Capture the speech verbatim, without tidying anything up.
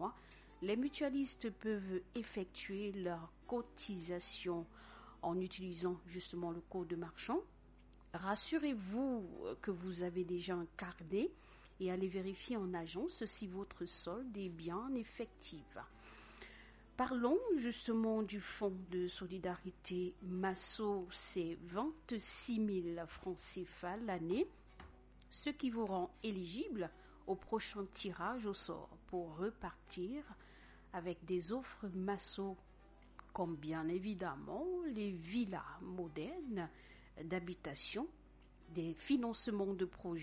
trois, les mutualistes peuvent effectuer leur cotisation en utilisant justement le code marchand. Rassurez-vous que vous avez déjà un carnet et allez vérifier en agence si votre solde est bien effectif. Parlons justement du fonds de solidarité Masso, c'est vingt-six mille francs C F A l'année, ce qui vous rend éligible au prochain tirage au sort pour repartir avec des offres Masso, comme bien évidemment les villas modernes d'habitation, des financements de projets